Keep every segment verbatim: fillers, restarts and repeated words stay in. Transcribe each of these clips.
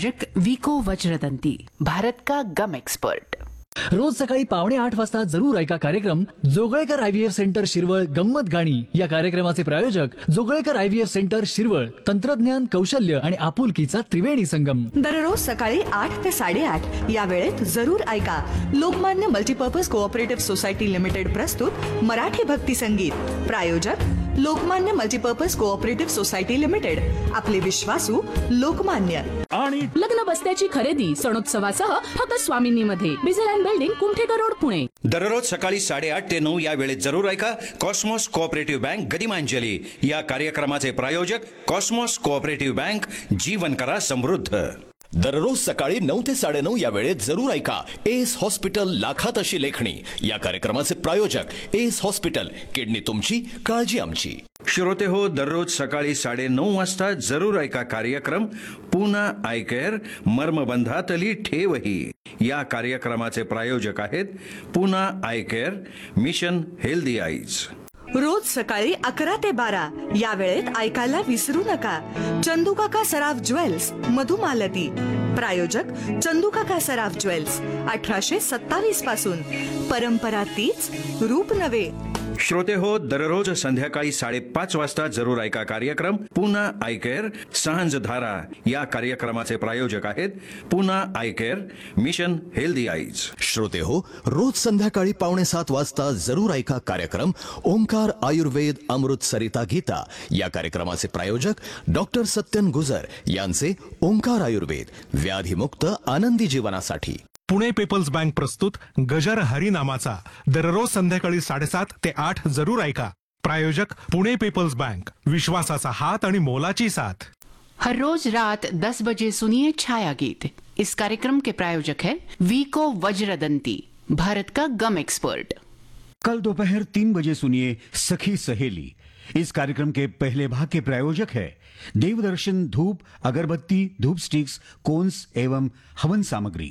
प्रायोजक विको वज्रदंती, भारत का गम एक्सपर्ट। रोज सकाळी पावणे आठ वाजता जरूर ऐका कार्यक्रम जोगळेकर आयव्हीएफ सेंटर शिरवळ गंमत गाणी। या कार्यक्रमाचे प्रायोजक जोगळेकर आयव्हीएफ सेंटर शिरवळ, तंत्रज्ञान, कौशल्य आणि आपुलकीचा त्रिवेणी संगम। दररोज सकाळी आठ ते साडेआठ या वेळेत जरूर ऐका Lokmanya multipurpose cooperative society limited प्रस्तुत मराठी भक्ती संगीत। प्रायोजक Lokmanya multipurpose cooperative society limited, आपले विश्वासू लोकमान्य। आणि लग्न बस्त्याची खरेदी सणोत्सवासह फक्त स्वामिनीमध्ये, बिझल बिल्डिंग, कुमठेकर रोड, पुणे। दररोज सकाळी साडेआठ ते नऊ या वेळेत जरूर ऐका कॉस्मॉस कोऑपरेटिव्ह बँक गदिमांजली। या कार्यक्रमाचे प्रायोजक कॉस्मॉस कोऑपरेटिव्ह बँक, जीवन करा समृद्ध। दररोज सकाळी नऊ ते साडेनऊ या वेळेत जरूर ऐका एस हॉस्पिटल लाखात अशी लेखणी। या कार्यक्रमाचे प्रायोजक एस हॉस्पिटल, किडनी तुमची, काळजी आमची। श्रोते हो, दररोज सकाळी साडेनऊ वाजता जरूर ऐका कार्यक्रम पुन्हा आय केअर, मर्मबंधातली ठेवही। या कार्यक्रमाचे प्रायोजक आहेत पुन्हा I care, mission healthy eyes. रोज सकाळी अकरा ते बारा या वेळेत ऐकायला विसरू नका चंदूकाका सराफ ज्वेल्स, मधुमालती। प्रायोजक चंदूकाका सराफ ज्वेल्स, अठराशे सत्तावीस पासून परंपरा तीच, रूप नवे। श्रोते हो, दररोज संध्याकाळी साडेपाच वाजता जरूर ऐका कार्यक्रम पुन्हा आय केअर, सांझ धारा। या कार्यक्रमाचे प्रायोजक आहेत पुन्हा I care, mission healthy eyes. श्रोते हो, रोज संध्याकाळी पावणे सात वाजता जरूर ऐका कार्यक्रम ओंकार आयुर्वेद अमृत सरिता गीता। या कार्यक्रमाचे प्रायोजक डॉक्टर सत्यन गुजर यांचे ओंकार आयुर्वेद, व्याधीमुक्त आनंदी जीवनासाठी। पुणे पीपल्स बँक प्रस्तुत गजर हरिनामाचा दररोज संध्याकाळी साडेसात ते आठ जरूर ऐका। प्रायोजक पुणे पीपल्स बँक, विश्वासाचा हात आणि मोलाची साथ। हर रोज रात दस बजे सुनिए छाया गीत। इस कार्यक्रम के प्रायोजक है विको वज्रदंती, भारत का गम एक्सपर्ट। कल दोपहर तीन बजे सुनिए सखी सहेली। इस कार्यक्रम के पहले भाग के प्रायोजक है देवदर्शन धूप, अगरबत्ती, धूप स्टिक्स, कोन्स एवं हवन सामग्री।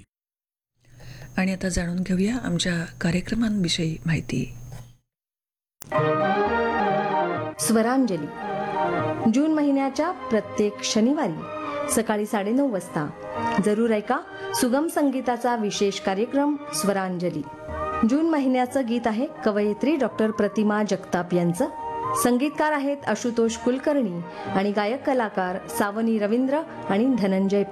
आणि आता जाणून घेऊया आमच्या कार्यक्रमांविषयी माहिती। स्वरांजली जून महिन्याच्या प्रत्येक शनिवारी सकाळी साडेनऊ वाजता जरूर ऐका सुगम संगीताचा विशेष कार्यक्रम स्वरांजली। जून महिन्याचं गीत आहे कवयित्री डॉक्टर प्रतिमा जगताप यांचं। संगीतकार आहेत आशुतोष कुलकर्णी आणि गायक कलाकार सावनी रवींद्र आणि धनंजय